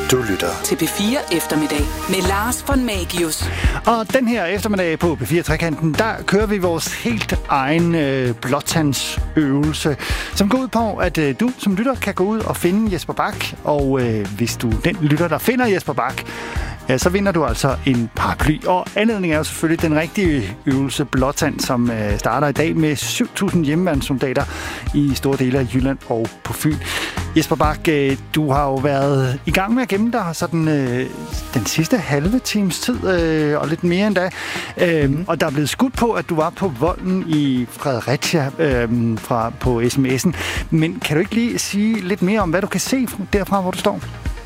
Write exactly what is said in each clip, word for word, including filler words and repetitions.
Du lytter til P fire Eftermiddag med Lars von Magius. Og den her eftermiddag på P fire Trekanten, der kører vi vores helt egen øh, blåtandsøvelse, som går ud på, at øh, du som lytter kan gå ud og finde Jesper Bach. Og øh, hvis du den lytter, der finder Jesper Bach, ja, så vinder du altså en paraply. Og anledningen er jo selvfølgelig den rigtige øvelse blåtand, som øh, starter i dag med syv tusind hjemmeværnssoldater i store dele af Jylland og på Fyn. Jesper Bach, øh, du har jo været i gang med at gemme dig sådan, øh, den sidste halve times tid, øh, og lidt mere end da. Øh, og der er blevet skudt på, at du var på volden i Fredericia øh, fra, på sms'en. Men kan du ikke lige sige lidt mere om, hvad du kan se derfra, hvor du står?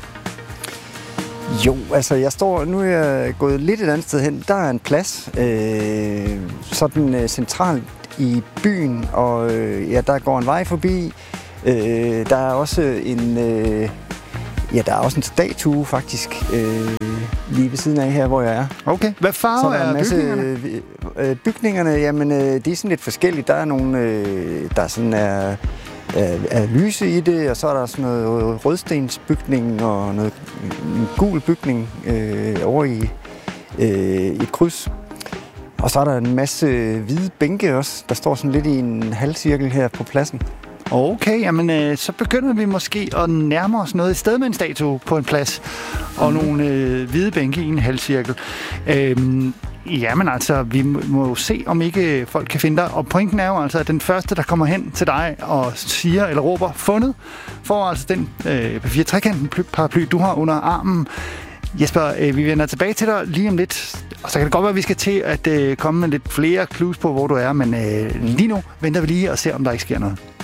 Jo, altså jeg står, nu er jeg gået lidt et andet sted hen. Der er en plads, øh, sådan øh, centralt i byen, og øh, ja, der går en vej forbi. Øh, der er også en, øh, ja, der er også en statue faktisk øh, lige ved siden af her, hvor jeg er. Okay. Hvad farve er, er masse, bygningerne? Øh, bygningerne, jamen, øh, de er sådan lidt forskellige. Der er nogle, øh, der sådan er Er, er lyse i det, og så er der sådan noget rødstensbygning og noget en gul bygning øh, over i øh, et kryds. Og så er der en masse hvide bænke også, der står sådan lidt i en halvcirkel her på pladsen. Okay, jamen øh, så begynder vi måske at nærme os noget et sted med en statue på en plads, og mm. nogle øh, hvide bænke i en halvcirkel. Øhm, Jamen altså, vi må jo se, om ikke folk kan finde dig. Og pointen er jo altså, at den første, der kommer hen til dig og siger eller råber fundet, får altså den øh, P fire Trekanten paraply, du har under armen. Jesper, øh, vi vender tilbage til dig lige om lidt. Og så kan det godt være, at vi skal til at øh, komme med lidt flere clues på, hvor du er. Men øh, lige nu venter vi lige og ser, om der ikke sker noget.